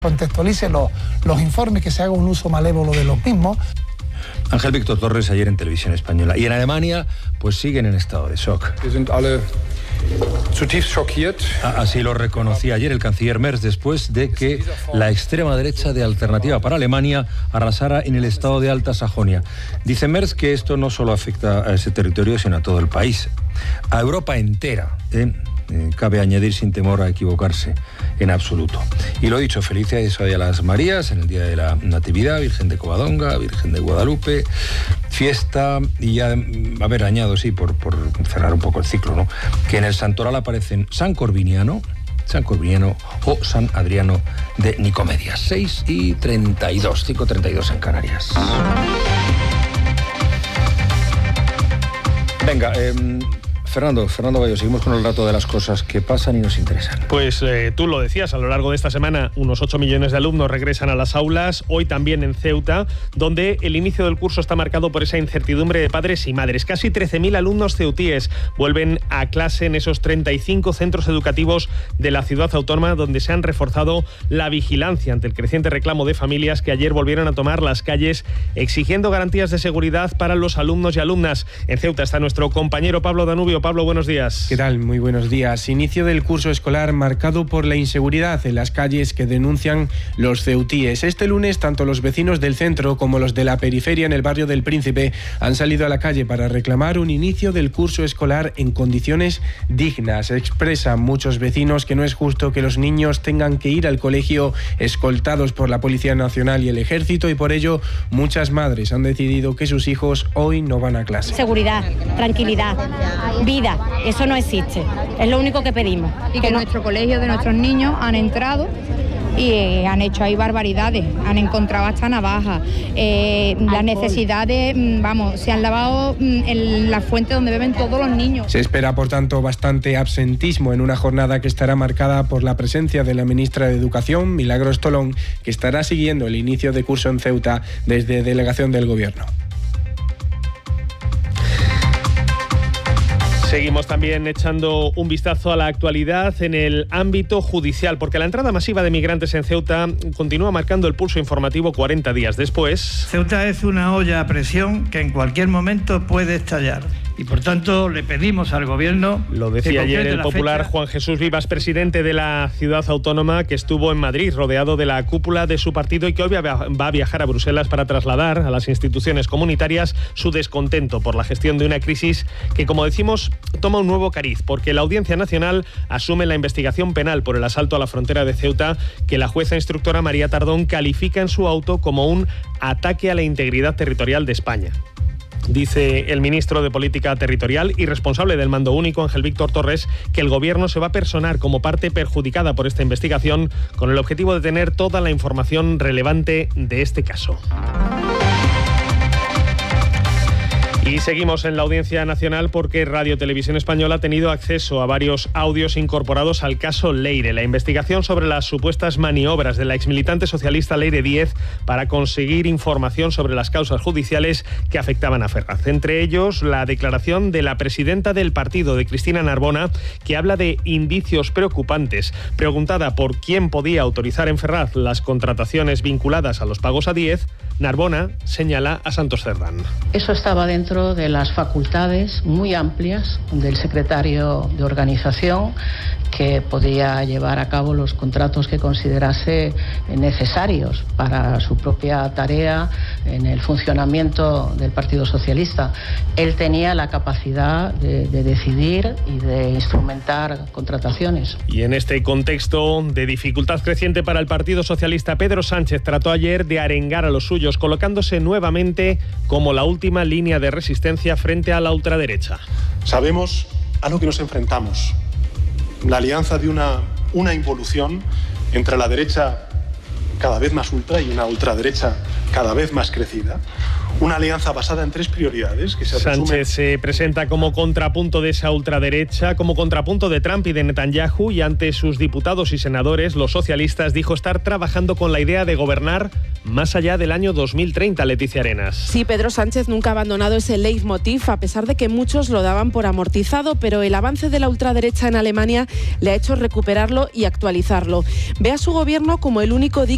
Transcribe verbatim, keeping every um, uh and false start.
contextualice los, los informes, que se haga un uso malévolo de los mismos. Ángel Víctor Torres ayer en Televisión Española. Y en Alemania, pues siguen en estado de shock. Así lo reconocía ayer el canciller Merz después de que la extrema derecha de Alternativa para Alemania arrasara en el estado de Alta Sajonia. Dice Merz que esto no solo afecta a ese territorio, sino a todo el país, a Europa entera, ¿eh? Eh, cabe añadir sin temor a equivocarse en absoluto. Y lo dicho, feliz día a las Marías, en el día de la Natividad, Virgen de Covadonga, Virgen de Guadalupe, fiesta, y ya, a ver, añado, sí, por, por cerrar un poco el ciclo, ¿no?, que en el santoral aparecen San Corviniano, San Corviniano o San Adriano de Nicomedias. seis y treinta y dos, cinco y treinta y dos en Canarias. Venga, eh... Fernando, Fernando Bayo, seguimos con el rato de las cosas que pasan y nos interesan. Pues eh, tú lo decías, a lo largo de esta semana unos ocho millones de alumnos regresan a las aulas, hoy también en Ceuta, donde el inicio del curso está marcado por esa incertidumbre de padres y madres. Casi trece mil alumnos ceutíes vuelven a clase en esos treinta y cinco centros educativos de la ciudad autónoma, donde se han reforzado la vigilancia ante el creciente reclamo de familias que ayer volvieron a tomar las calles exigiendo garantías de seguridad para los alumnos y alumnas. En Ceuta está nuestro compañero Pablo Danubio. Pablo, buenos días. ¿Qué tal? Muy buenos días. Inicio del curso escolar marcado por la inseguridad en las calles que denuncian los ceutíes. Este lunes, tanto los vecinos del centro como los de la periferia en el barrio del Príncipe han salido a la calle para reclamar un inicio del curso escolar en condiciones dignas. Expresan muchos vecinos que no es justo que los niños tengan que ir al colegio escoltados por la Policía Nacional y el Ejército, y por ello muchas madres han decidido que sus hijos hoy no van a clase. Seguridad, tranquilidad, vida, eso no existe, es lo único que pedimos. Y que, que no... nuestro colegio de nuestros niños han entrado y eh, han hecho ahí barbaridades, han encontrado hasta navajas, eh, las necesidades, vamos, se han lavado en la fuente donde beben todos los niños. Se espera, por tanto, bastante absentismo en una jornada que estará marcada por la presencia de la ministra de Educación, Milagros Tolón, que estará siguiendo el inicio de curso en Ceuta desde delegación del Gobierno. Seguimos también echando un vistazo a la actualidad en el ámbito judicial, porque la entrada masiva de migrantes en Ceuta continúa marcando el pulso informativo cuarenta días después. Ceuta es una olla a presión que en cualquier momento puede estallar. Y por tanto le pedimos al Gobierno... Lo decía ayer el popular Juan Jesús Vivas, presidente de la ciudad autónoma, que estuvo en Madrid rodeado de la cúpula de su partido y que hoy va a viajar a Bruselas para trasladar a las instituciones comunitarias su descontento por la gestión de una crisis que, como decimos, toma un nuevo cariz, porque la Audiencia Nacional asume la investigación penal por el asalto a la frontera de Ceuta, que la jueza instructora María Tardón califica en su auto como un ataque a la integridad territorial de España. Dice el ministro de Política Territorial y responsable del mando único, Ángel Víctor Torres, que el Gobierno se va a personar como parte perjudicada por esta investigación con el objetivo de tener toda la información relevante de este caso. Y seguimos en la Audiencia Nacional porque Radio Televisión Española ha tenido acceso a varios audios incorporados al caso Leire, la investigación sobre las supuestas maniobras de la exmilitante socialista Leire Díez para conseguir información sobre las causas judiciales que afectaban a Ferraz. Entre ellos, la declaración de la presidenta del partido, de Cristina Narbona, que habla de indicios preocupantes. Preguntada por quién podía autorizar en Ferraz las contrataciones vinculadas a los pagos a Díez, Narbona señala a Santos Cerdán. Eso estaba dentro de las facultades muy amplias del secretario de organización, que podía llevar a cabo los contratos que considerase necesarios para su propia tarea en el funcionamiento del Partido Socialista. Él tenía la capacidad de, de decidir y de instrumentar contrataciones. Y en este contexto de dificultad creciente para el Partido Socialista, Pedro Sánchez trató ayer de arengar a los suyos, colocándose nuevamente como la última línea de resistencia frente a la ultraderecha. Sabemos a lo que nos enfrentamos. La alianza de una, una involución entre la derecha cada vez más ultra y una ultraderecha cada vez más crecida. Una alianza basada en tres prioridades que se resumen... Sánchez se presenta como contrapunto de esa ultraderecha, como contrapunto de Trump y de Netanyahu, y ante sus diputados y senadores, los socialistas, dijo estar trabajando con la idea de gobernar más allá del año dos mil treinta, Leticia Arenas. Sí, Pedro Sánchez nunca ha abandonado ese leitmotiv, a pesar de que muchos lo daban por amortizado, pero el avance de la ultraderecha en Alemania le ha hecho recuperarlo y actualizarlo. Ve a su gobierno como el único digno